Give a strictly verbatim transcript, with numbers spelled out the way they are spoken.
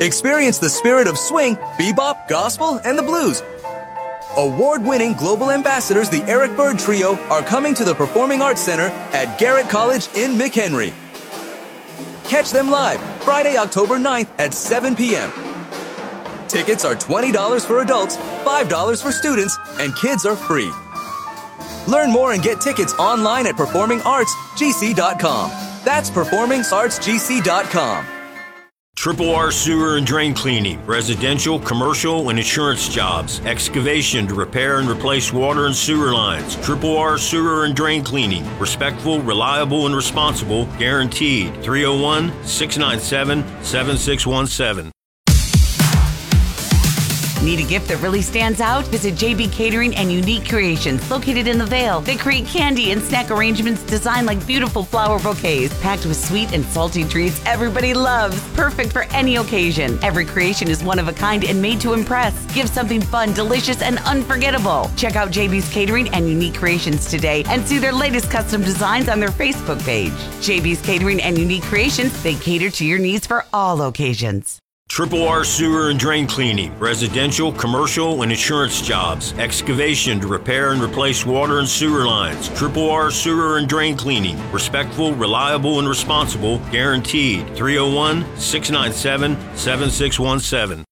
Experience the spirit of swing, bebop, gospel, and the blues. Award-winning global ambassadors, the Eric Bird Trio, are coming to the Performing Arts Center at Garrett College in McHenry. Catch them live Friday, October ninth at seven p.m. Tickets are twenty dollars for adults, five dollars for students, and kids are free. Learn more and get tickets online at performing arts g c dot com. That's performing arts g c dot com. Triple R Sewer and Drain Cleaning, residential, commercial, and insurance jobs, excavation to repair and replace water and sewer lines. Triple R Sewer and Drain Cleaning, respectful, reliable, and responsible, guaranteed. three oh one, six nine seven, seven six one seven. Need a gift that really stands out? Visit J B Catering and Unique Creations, located in the Vale. They create candy and snack arrangements designed like beautiful flower bouquets, packed with sweet and salty treats everybody loves. Perfect for any occasion. Every creation is one of a kind and made to impress. Give something fun, delicious, and unforgettable. Check out J B's Catering and Unique Creations today and see their latest custom designs on their Facebook page. J B's Catering and Unique Creations, they cater to your needs for all occasions. Triple R Sewer and Drain Cleaning, residential, commercial, and insurance jobs, excavation to repair and replace water and sewer lines. Triple R Sewer and Drain Cleaning, respectful, reliable, and responsible, guaranteed. three oh one, six nine seven, seven six one seven.